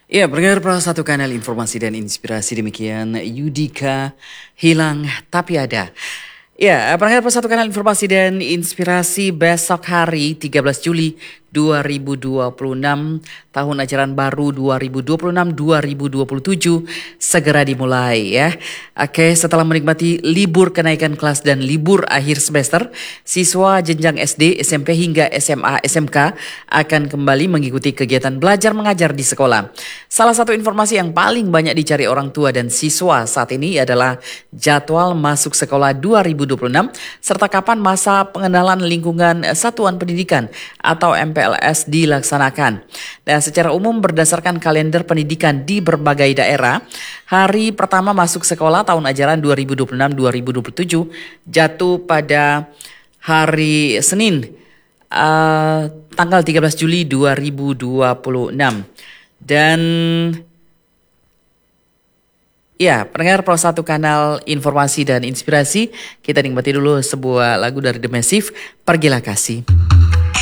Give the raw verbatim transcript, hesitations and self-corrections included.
Ya, pendengar Pro satu Kanal Informasi dan Inspirasi, demikian Yudika hilang tapi ada. Ya, pendengar Pro satu Kanal Informasi dan Inspirasi, besok hari tiga belas Juli dua ribu dua puluh enam, tahun ajaran baru dua ribu dua puluh enam dua ribu dua puluh tujuh segera dimulai ya. Oke, setelah menikmati libur kenaikan kelas dan libur akhir semester, siswa jenjang S D, S M P hingga S M A, S M K akan kembali mengikuti kegiatan belajar mengajar di sekolah. Salah satu informasi yang paling banyak dicari orang tua dan siswa saat ini adalah jadwal masuk sekolah dua ribu dua puluh enam serta kapan masa pengenalan lingkungan satuan pendidikan atau M P L S dilaksanakan. Dan secara umum berdasarkan kalender pendidikan di berbagai daerah, hari pertama masuk sekolah tahun ajaran dua ribu dua puluh enam dua ribu dua puluh tujuh jatuh pada hari Senin, uh, tanggal tiga belas Juli dua ribu dua puluh enam. Dan ya, pendengar Pro satu Kanal Informasi dan Inspirasi, kita nikmati dulu sebuah lagu dari The Massive, Pergilah Kasih.